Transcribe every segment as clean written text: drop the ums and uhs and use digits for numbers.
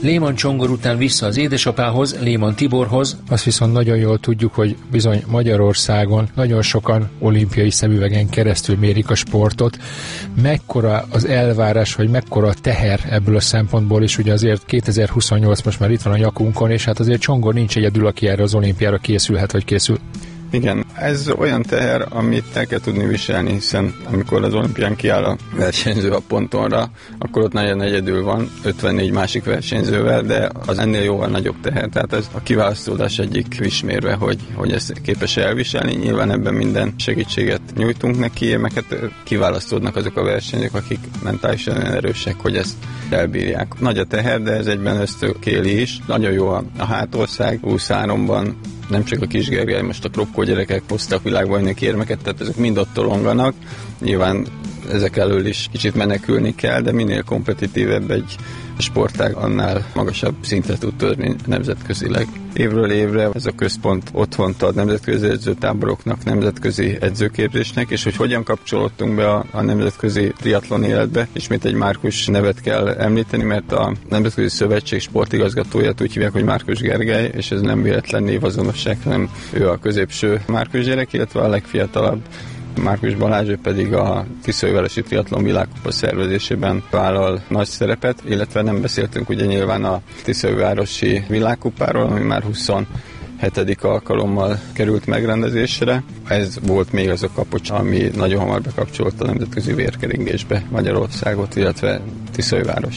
Lehmann Csongor után vissza az édesapához, Lehmann Tiborhoz. Azt viszont nagyon jól tudjuk, hogy bizony Magyarországon nagyon sokan olimpiai szemüvegen keresztül mérik a sportot. Mekkora az elvárás, vagy mekkora a teher ebből a szempontból is, ugye azért 2028 most már itt van a nyakunkon, és hát azért Csongor nincs egyedül, aki erre az olimpiára készülhet, vagy készül. Igen, ez olyan teher, amit el kell tudni viselni, hiszen amikor az olimpián kiáll a versenyző a pontonra, akkor ott nagyon egyedül van, 54 másik versenyzővel, de az ennél jóval nagyobb teher. Tehát ez a kiválasztódás egyik ismérve, hogy ezt képes elviselni. Nyilván ebben minden segítséget nyújtunk neki, meg hát kiválasztódnak azok a versenyzők, akik mentálisan erősek, hogy ezt elbírják. Nagy a teher, de ez egyben ösztökéli is. Nagyon jó a hátország, 23-ban nem csak a Kis Gergely, most a Kropkó gyerekek hoztak világbajnoki érmeket, tehát ezek mind ott tolonganak. Nyilván ezek elől is kicsit menekülni kell, de minél kompetitívebb egy sportág, annál magasabb szintre tud törni nemzetközileg. Évről évre ez a központ otthont ad nemzetközi edzőtáboroknak, nemzetközi edzőképzésnek, és hogy hogyan kapcsolódtunk be a nemzetközi triatlon életbe. Ismét egy Márkus nevet kell említeni, mert a Nemzetközi Szövetség sportigazgatóját úgy hívják, hogy Márkus Gergely, és ez nem véletlen névazonosság, hanem ő a középső Márkus gyerek, illetve a legfiatalabb Márkus Balázs, pedig a Tiszaújvárosi Triatlon világkupa szervezésében vállal nagy szerepet, illetve nem beszéltünk ugye nyilván a Tiszaújvárosi világkupáról, ami már 27. alkalommal került megrendezésre. Ez volt még az a kapocs, ami nagyon hamar bekapcsolta a nemzetközi vérkeringésbe Magyarországot, illetve Tiszaújvárost.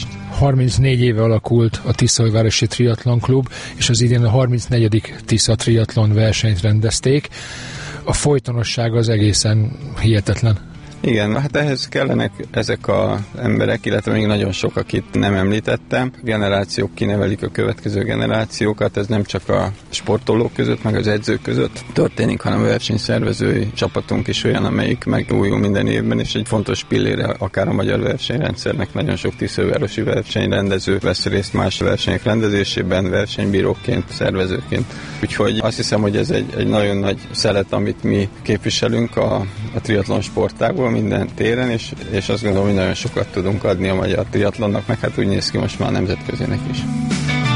34 éve alakult a Tiszaújvárosi Triatlon Klub, és az idén a 34. Tisza Triatlon versenyt rendezték. A folytonosság az egészen hihetetlen. Igen, hát ehhez kellenek ezek az emberek, illetve még nagyon sok, akit nem említettem. Generációk kinevelik a következő generációkat, ez nem csak a sportolók között, meg az edzők között történik, hanem a versenyszervezői csapatunk is olyan, amelyik megújul minden évben, és egy fontos pillére akár a magyar versenyrendszernek. Nagyon sok tiszaújvárosi versenyrendező vesz részt más versenyek rendezésében, versenybíróként, szervezőként. Úgyhogy azt hiszem, hogy ez egy nagyon nagy szelet, amit mi képviselünk a triatlon sportágból minden téren, és azt gondolom, hogy nagyon sokat tudunk adni a magyar triatlonnak, meg hát úgy néz ki most már nemzetközinek is.